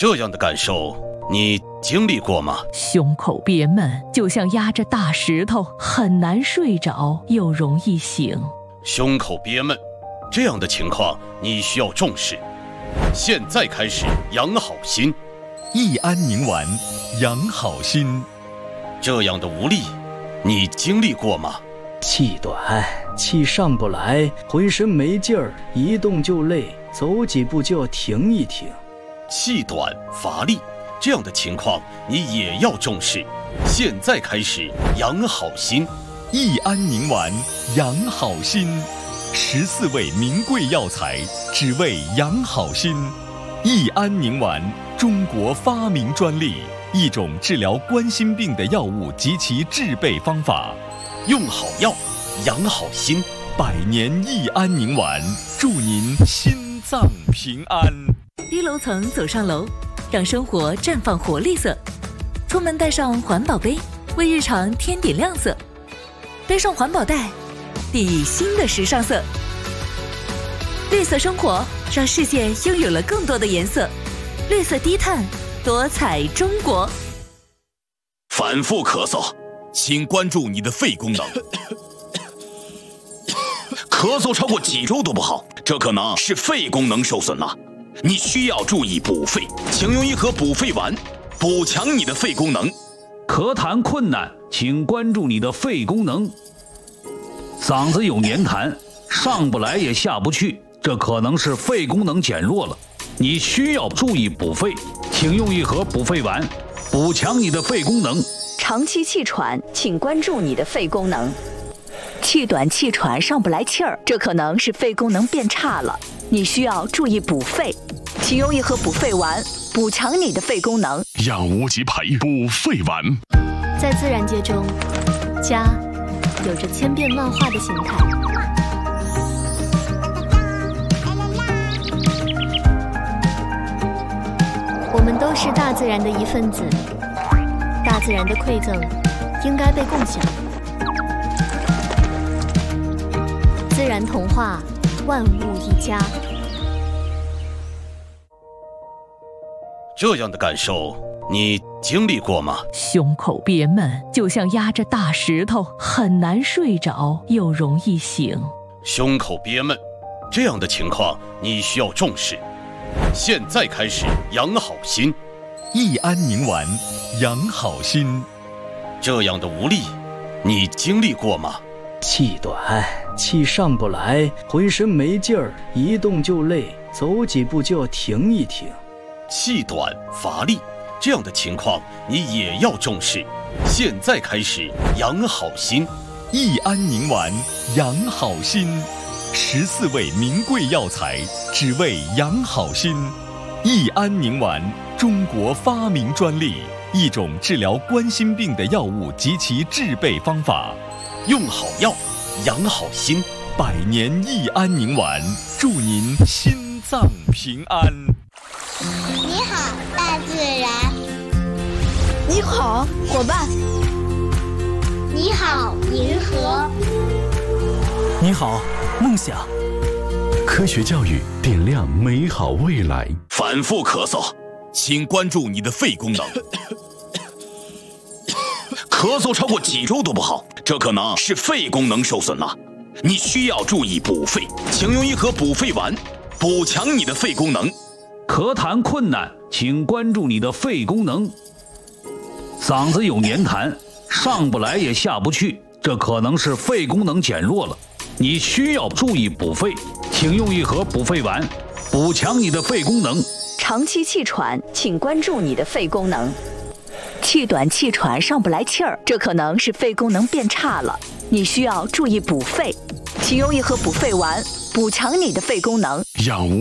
这样的感受你经历过吗？ 胸口憋闷，就像压着大石头，很难睡着，又容易醒。 胸口憋闷，这样的情况你需要重视。现在开始养好心。 益安宁丸，养好心。 这样的无力，你经历过吗？ 气短，气上不来，浑身没劲儿，一动就累，走几步就要停一停。 气短乏力，这样的情况你也要重视。现在开始养好心。 益安宁丸，养好心。14味名贵药材，只为养好心。益安宁丸，中国发明专利，一种治疗冠心病的药物及其制备方法。 用好药，养好心。 100年益安宁丸，祝您心脏平安。 低楼层走上楼，让生活绽放活力色。出门带上环保杯，为日常添点亮色。背上环保袋，定义新的时尚色。绿色生活，让世界拥有了更多的颜色。绿色低碳，多彩中国。 反复咳嗽，请关注你的肺功能。咳嗽超过几周都不好，这可能是肺功能受损了。你需要注意补肺，请用一盒补肺丸，补强你的肺功能。 咳痰困难，请关注你的肺功能。嗓子有黏痰，上不来也下不去，这可能是肺功能减弱了。你需要注意补肺，请用一盒补肺丸，补强你的肺功能。 长期气喘，请关注你的肺功能。气短气喘上不来气儿，这可能是肺功能变差了。你需要注意补肺，请用一盒补肺丸，补强你的肺功能。 养无极培补肺丸。 在自然界中，家有着千变万化的形态。我们都是大自然的一份子，大自然的馈赠应该被共享。自然童话，万物一家。 这样的感受你经历过吗？ 胸口憋闷，就像压着大石头，很难睡着，又容易醒。 胸口憋闷，这样的情况你需要重视。现在开始养好心。 益安宁丸，养好心。 这样的无力，你经历过吗？ 气短，气上不来，浑身没劲儿，一动就累，走几步就要停一停。 气短乏力，这样的情况你也要重视。现在开始养好心。 益安宁丸，养好心。14味名贵药材，只为养好心。益安宁丸，中国发明专利，一种治疗冠心病的药物及其制备方法。 用好药，养好心。 100年益安宁丸，祝您心脏平安。 你好，大自然。 你好，伙伴。 你好，银河。 你好，梦想。 科学教育点亮美好未来。 反复咳嗽，请关注你的肺功能。咳嗽超过几周都不好，这可能是肺功能受损了。你需要注意补肺，请用一盒补肺丸，补强你的肺功能。 咳痰困难，请关注你的肺功能。嗓子有黏痰，上不来也下不去，这可能是肺功能减弱了。你需要注意补肺，请用一盒补肺丸，补强你的肺功能。 长期气喘，请关注你的肺功能。气短气喘上不来气儿，这可能是肺功能变差了。你需要注意补肺，请用一盒补肺丸，补强你的肺功能。 养无